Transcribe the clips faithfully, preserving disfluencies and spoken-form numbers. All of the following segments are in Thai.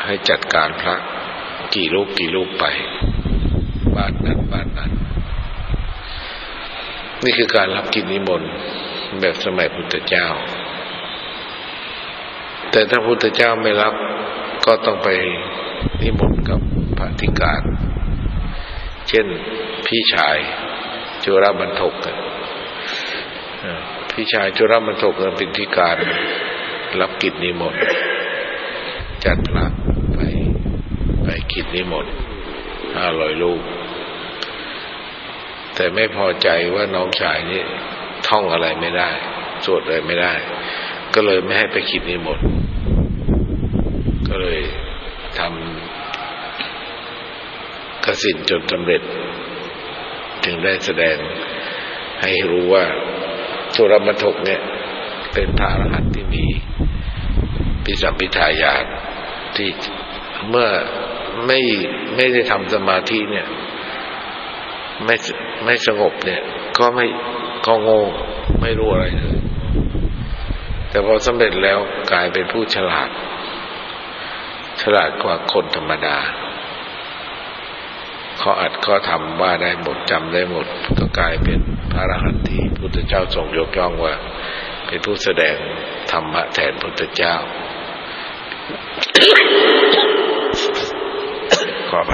ให้จัดการพระกี่รูปกี่รูปไปบ้านนั้นบ้านนั้นนี่คือการรับกิจนิมนต์แบบสมัยพุทธเจ้าแต่ถ้าพุทธเจ้าไม่รับก็ต้องไปนิมนต์กับพระธิการเช่นพี่ชายจุลบรรทกพี่ชายจุลบรรทกเป็นธิการรับกิจนิมนต์จัดพระไปไปกิจนิมนต์ห้าร้อยรูปแต่ไม่พอใจว่าน้องชายนี่ท่องอะไรไม่ได้สวดอะไรไม่ได้ก็เลยไม่ให้ไปกิจนิมนต์ก็เลยทำกสิณจนสำเร็จจึงได้แสดงให้รู้ว่าจุลบรรทกเนี่ยเป็นพระอรหันต์ที่มีปิสัมภิทายานที่เมื่อไม่ไม่ได้ทำสมาธิเนี่ยไม่ไม่สงบเนี่ยก็ไม่ก็โง่ไม่รู้อะไรเลยแต่พอสำเร็จแล้วกลายเป็นผู้ฉลาดฉลาดกว่าคนธรรมดาเขาอัดเขาทำว่าได้หมดจำได้หมดก็กลายเป็นพระอรหันต์ที่พุทธเจ้าทรงยกย่องว่าเป็นผู้แสดงธรรมะแทนพุทธเจ้าขอไป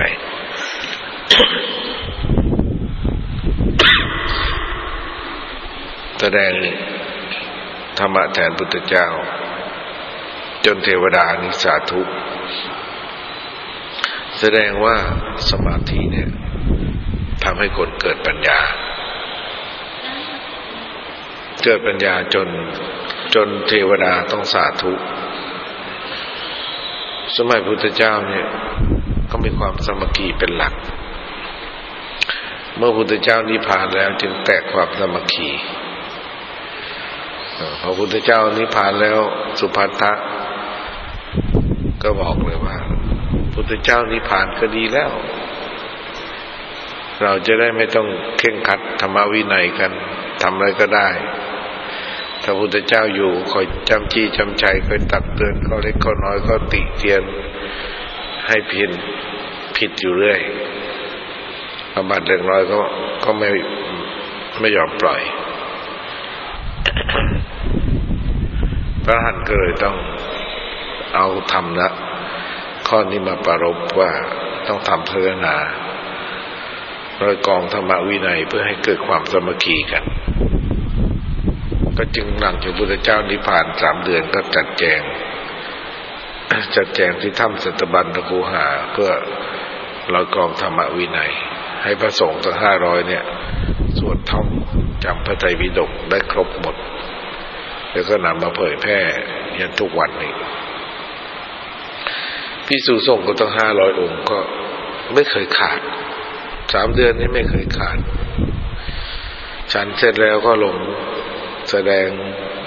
แสดงธรรมะแทนพุทธเจ้าจนเทวดานิสาธุแสดงว่าสมาธิเนี่ยทำให้คนเกิดปัญญาเกิดปัญญาจนจนเทวดาต้องสาธุสมัยพุทธเจ้าเนี่ยก็มีความสามัคคีเป็นหลักเมื่อพุทธเจ้านิพพานแล้วจึงแตกความสามัคคีพอพุทธเจ้านิพพานแล้วสุภัททะก็บอกเลยว่าพุทธเจ้านิพพานก็ดีแล้วเราจะได้ไม่ต้องเคร่งครัดธรรมวินัยกันทำอะไรก็ได้ถ้าพุทธเจ้าอยู่คอยจำจี้จำชัยคอยตักเตือนเขาเล็กเขาน้อยเขาติเตียนให้ผิดผิดอยู่เรื่อยอาบัติเล็กน้อยก็ก็ไม่ไม่ยอมปล่อยพระอรหันต์ก็เลยต้องเอาธรรมนะข้อนี้มาปรารภว่าต้องทำเทศนาโดยกองธรรมวินัยเพื่อให้เกิดความสามัคคีกันก็จึงหลังจากพุทธเจ้านิพพานสามเดือนก็จัดแจงจัดแจงที่ถ้ำสัตบัญญคูหาเพื่อร้อยกองธรรมวินัยให้พระสงฆ์ทั้งห้าร้อยเนี่ยสวดท่องจำพระไตรปิฎกได้ครบหมดแล้วก็นำมาเผยแพร่ยันทุกวันนี้ภิกษุสงฆ์ก็ตั้งห้าร้อยองค์ก็ไม่เคยขาดสามเดือนนี้ไม่เคยขาดฉันเสร็จแล้วก็ลงแสดง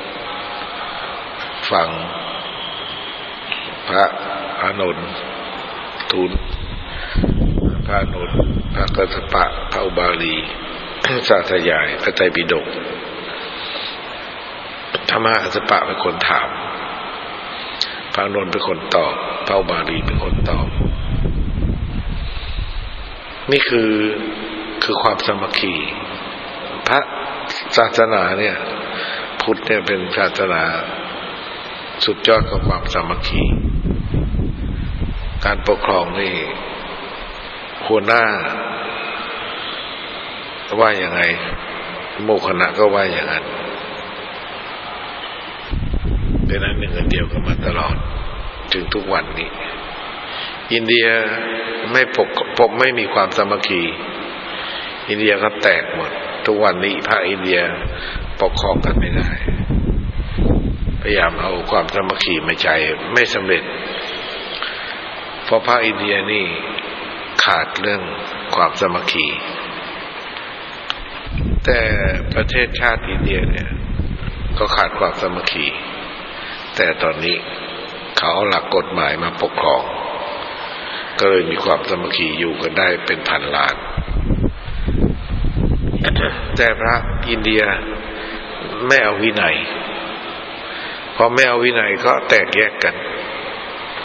ฟังพระอานนท์ทูลพระอานนท์พระกัสสปะพระอุบาลีสาธยายพระไตรปิฎกธรรมะกัสสปะเป็นคนถามพระอานนท์เป็นคนตอบพระอุบาลีเป็นคนตอบนี่คือคือความสามัคคีพระศาสนาเนี่ยพุทธเนี่ยเป็นศาสนาสุดยอดของความสามัคคีการปกครองนี่หัวหน้าว่าอย่างไงหมู่คณะก็ว่าอย่างนั้นเป็นอันหนึ่งอันเดียวกันมาตลอดถึงทุกวันนี้อินเดียไม่ปกปกไม่มีความสามัคคีอินเดียก็แตกหมดทุกวันนี้พระอินเดียปกครองกันไม่ได้พยายามเอาความสามัคคีมาใช้ไม่สำเร็จเพราะพระอินเดียนี่ขาดเรื่องความสามัคคีแต่ประเทศชาติอินเดียเนี่ยก็ขาดความสามัคคีแต่ตอนนี้เขาเอาหลักกฎหมายมาปกครองก็เลยมีความสามัคคีอยู่กันได้เป็นพันล้านแต่พระอินเดียไม่เอาวินัยพอไม่เอาวินัยก็แตกแยกกัน